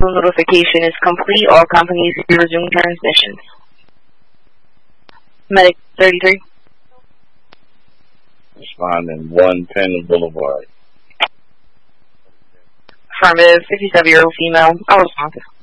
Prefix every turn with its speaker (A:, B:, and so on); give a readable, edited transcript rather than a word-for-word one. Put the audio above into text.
A: notification is complete. All companies will resume transmissions. Medic 33.
B: Responding 1 Penn Boulevard.
A: Affirmative, 57-year-old female. All responsive.